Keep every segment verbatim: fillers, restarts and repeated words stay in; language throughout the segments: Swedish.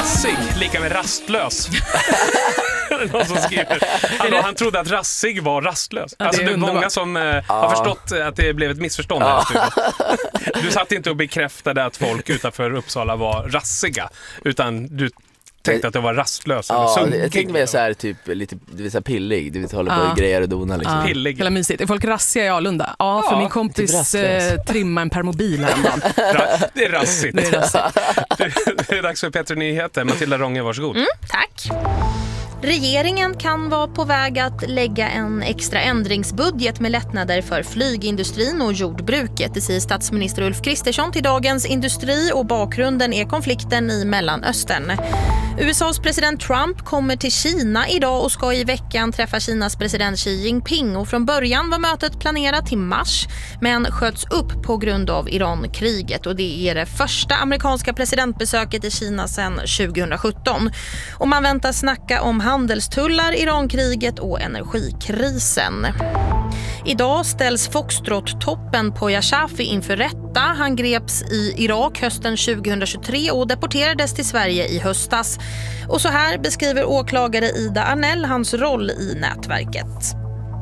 Rassig, lika med rastlös. Någon som skriver. Alltså, han trodde att rassig var rastlös. Ja, alltså det det är är många underbart. som eh, har förstått att det blev ett missförstånd här. Du satt inte och bekräftade att folk utanför Uppsala var rassiga, utan du tänkte att det var rastlös. Ja, eller jag tänkte mer så här typ lite du vet, så här pillig. Du vet, håller på Ja. och grejer och donar liksom. Ja. Pillig. Hela mysigt. Är folk rassiga i Alunda? Ja, för Ja, min kompis typ rastlös. eh, trimma en permobil häromdagen. Ra- Det är rassigt. Det är rassigt. Det är dags för Petter Nyheter. Matilda Ronge, varsågod. Mm, tack. Regeringen kan vara på väg att lägga en extra ändringsbudget med lättnader för flygindustrin och jordbruket. Det säger statsminister Ulf Kristersson till Dagens Industri, och bakgrunden är konflikten i Mellanöstern. U S A:s president Trump kommer till Kina idag och ska i veckan träffa Kinas president Xi Jinping. Och från början var mötet planerat till mars, men sköts upp på grund av Iran-kriget. Och det är det första amerikanska presidentbesöket i Kina sedan tjugohundrasjutton. Och man väntas snacka om handelstullar, Iran-kriget och energikrisen. Idag ställs Foxtrot-toppen Poya Shafi inför rätta. Han greps i Irak hösten tjugohundratjugotre och deporterades till Sverige i höstas. Och så här beskriver åklagare Ida Arnell hans roll i nätverket.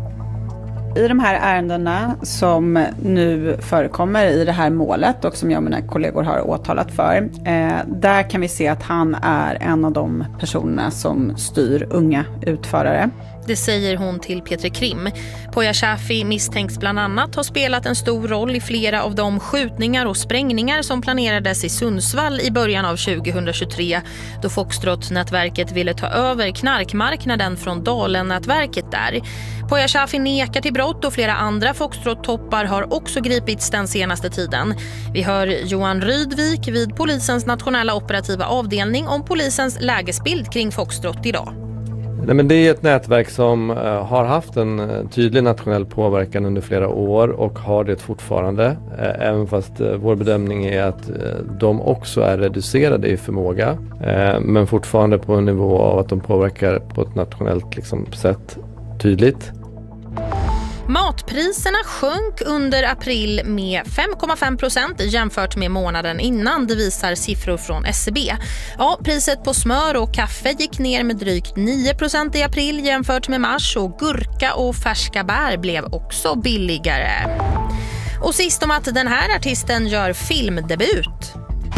I de här ärendena som nu förekommer i det här målet och som jag och mina kollegor har åtalat för, eh, där kan vi se att han är en av de personerna som styr unga utförare. Det säger hon till Peter Krim. Poya Shafi misstänks bland annat ha spelat en stor roll i flera av de skjutningar och sprängningar som planerades i Sundsvall i början av tjugohundratjugotre, då Foxtrot-nätverket ville ta över knarkmarknaden från Dalen-nätverket där. Poya Shafi nekar till brott och flera andra Foxtrot-toppar har också gripits den senaste tiden. Vi hör Johan Rydvik vid polisens nationella operativa avdelning om polisens lägesbild kring Foxtrot idag. Nej, men det är ett nätverk som uh, har haft en uh, tydlig nationell påverkan under flera år och har det fortfarande. Uh, även fast uh, vår bedömning är att uh, de också är reducerade i förmåga. Uh, men fortfarande på en nivå av att de påverkar på ett nationellt liksom, sätt tydligt. Matpriserna sjönk under april med fem komma fem procent jämfört med månaden innan, det visar siffror från S C B. Ja, priset på smör och kaffe gick ner med drygt nio procent i april jämfört med mars, och gurka och färska bär blev också billigare. Och sist om att den här artisten gör filmdebut.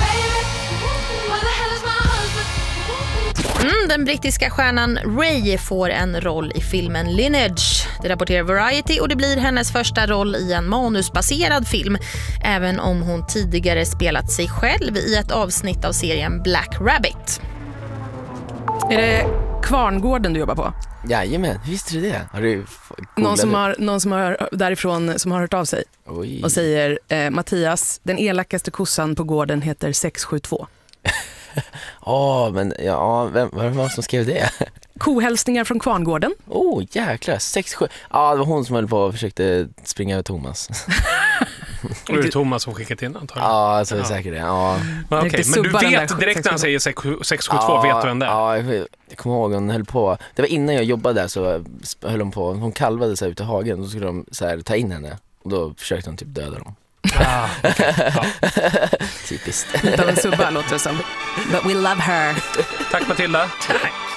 Mm, den brittiska stjärnan Ray får en roll i filmen Lineage. Det rapporterar Variety och det blir hennes första roll i en manusbaserad film, även om hon tidigare spelat sig själv i ett avsnitt av serien Black Rabbit. Är det Kvarngården du jobbar på? Jajamän, visste du det? Har du Någon som har, någon som har därifrån som har hört av sig. Oj. Och säger eh, Mattias, den elakaste kossan på gården heter sex sju två. Ja, oh, men ja, vem var det som skrev det? Kohälsningar från Kvarngården. Åh, oh, jäklar, sex sju. Ja, det var hon som höll på och försökte springa över Thomas. Och det är Thomas som skickat in antagligen. Ja, alltså ja. Säkert det. Ja. Men, okay. Men du vet direkt när han säger sex sju två, ja, vet du vem det är? Ja, jag, jag kommer ihåg hon höll på. Det var innan jag jobbade där så höll hon på. Hon kalvade sig ut i hagen och så skulle de så här, ta in henne. Och då försökte de typ döda dem. Ah, okay. Ja. Typiskt. Lite av en subba låter det som. But we love her. Tack Matilda. Tack.